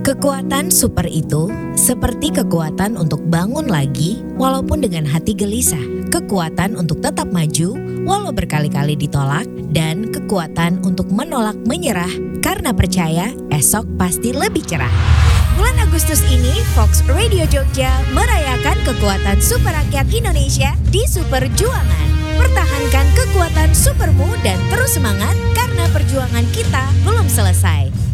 Kekuatan super itu seperti kekuatan untuk bangun lagi walaupun dengan hati gelisah, kekuatan untuk tetap maju walau berkali-kali ditolak, dan kekuatan untuk menolak menyerah karena percaya esok pasti lebih cerah. Bulan Agustus ini, Fox Radio Jogja merayakan kekuatan super rakyat Indonesia di Super Juangan. Pertahankan kekuatan supermu dan terus semangat karena perjuangan kita belum selesai.